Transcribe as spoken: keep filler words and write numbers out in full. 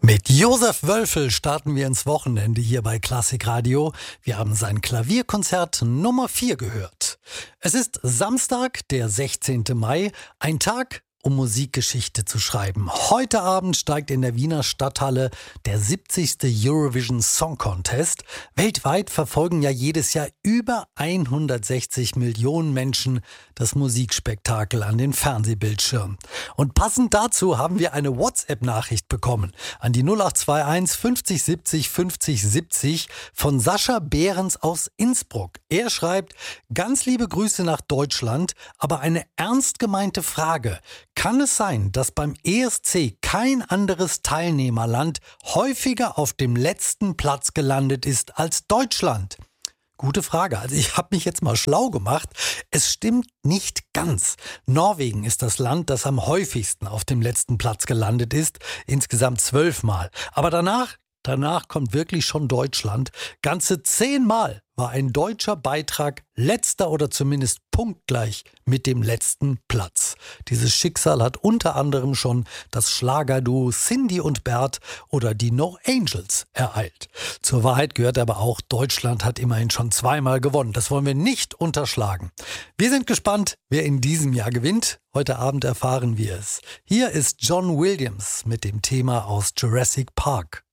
Mit Josef Wölfel starten wir ins Wochenende hier bei Klassik Radio. Wir haben sein Klavierkonzert Nummer vier gehört. Es ist Samstag, der sechzehnten Mai, ein Tag, um Musikgeschichte zu schreiben. Heute Abend steigt in der Wiener Stadthalle der siebzigste Eurovision Song Contest. Weltweit verfolgen ja jedes Jahr über hundertsechzig Millionen Menschen das Musikspektakel an den Fernsehbildschirmen. Und passend dazu haben wir eine WhatsApp-Nachricht bekommen an die null acht zwei eins fünfzig siebzig fünfzig siebzig von Sascha Behrens aus Innsbruck. Er schreibt: Ganz liebe Grüße nach Deutschland, aber eine ernst gemeinte Frage. Kann es sein, dass beim E S C kein anderes Teilnehmerland häufiger auf dem letzten Platz gelandet ist als Deutschland? Gute Frage. Also ich habe mich jetzt mal schlau gemacht. Es stimmt nicht ganz. Norwegen ist das Land, das am häufigsten auf dem letzten Platz gelandet ist. Insgesamt zwölfmal. Aber danach, danach kommt wirklich schon Deutschland. Ganze zehnmal war ein deutscher Beitrag letzter oder zumindest punktgleich mit dem letzten Platz. Dieses Schicksal hat unter anderem schon das Schlagerduo Cindy und Bert oder die No Angels ereilt. Zur Wahrheit gehört aber auch, Deutschland hat immerhin schon zweimal gewonnen. Das wollen wir nicht unterschlagen. Wir sind gespannt, wer in diesem Jahr gewinnt. Heute Abend erfahren wir es. Hier ist John Williams mit dem Thema aus Jurassic Park.